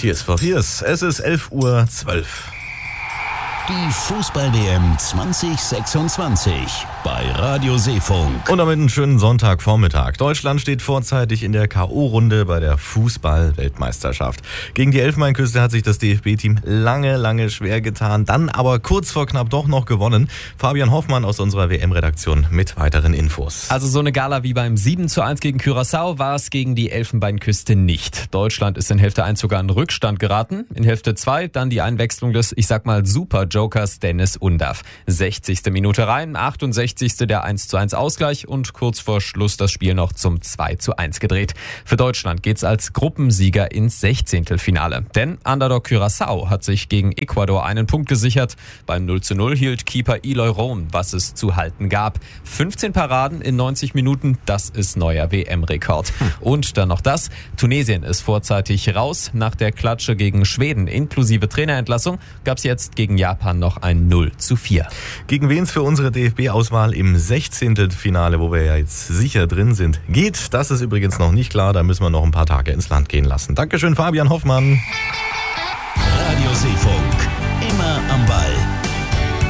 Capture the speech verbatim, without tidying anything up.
Tears for Fears. Es ist elf Uhr zwölf. Die Fußball-W M zwanzig sechsundzwanzig bei Radio Seefunk. Und damit einen schönen Sonntagvormittag. Deutschland steht vorzeitig in der K O-Runde bei der Fußball-Weltmeisterschaft. Gegen die Elfenbeinküste hat sich das D F B-Team lange, lange schwer getan, dann aber kurz vor knapp doch noch gewonnen. Fabian Hoffmann aus unserer W M-Redaktion mit weiteren Infos. Also so eine Gala wie beim sieben zu eins gegen Curaçao war es gegen die Elfenbeinküste nicht. Deutschland ist in Hälfte eins sogar in Rückstand geraten. In Hälfte zwei dann die Einwechslung des, ich sag mal, super Jokers Dennis Undav. sechzigste Minute rein, achtundsechzigste der eins zu eins Ausgleich und kurz vor Schluss das Spiel noch zum zwei zu eins gedreht. Für Deutschland geht's als Gruppensieger ins Sechzehntelfinale. Denn Underdog Curaçao hat sich gegen Ecuador einen Punkt gesichert. Beim null zu null hielt Keeper Eloy Rohn, was es zu halten gab. fünfzehn Paraden in neunzig Minuten, das ist neuer W M-Rekord. Und dann noch das, Tunesien ist vorzeitig raus. Nach der Klatsche gegen Schweden inklusive Trainerentlassung gab's jetzt gegen Japan noch ein null zu vier. Gegen wen es für unsere D F B-Auswahl im Sechzehntelfinale, wo wir ja jetzt sicher drin sind, geht, das ist übrigens noch nicht klar. Da müssen wir noch ein paar Tage ins Land gehen lassen. Dankeschön, Fabian Hoffmann. Radio Seefunk, immer am Ball.